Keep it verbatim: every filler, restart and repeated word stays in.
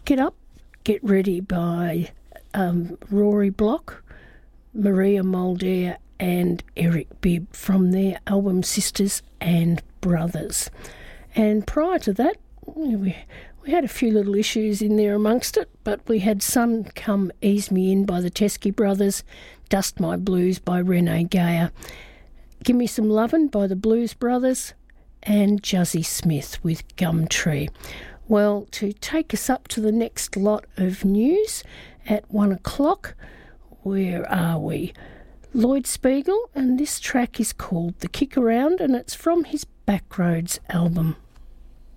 Pick It Up, Get Ready by um, Rory Block, Maria Mulder and Eric Bibb from their album Sisters and Brothers. And prior to that, we, we had a few little issues in there amongst it, but we had Sun Come Ease Me In by the Teskey Brothers, Dust My Blues by Renee Geyer, Give Me Some Lovin' by the Blues Brothers, and Juzzy Smith with Gumtree. Well, to take us up to the next lot of news at one o'clock, where are we? Lloyd Spiegel, and this track is called The Kick Around, and it's from his Backroads album.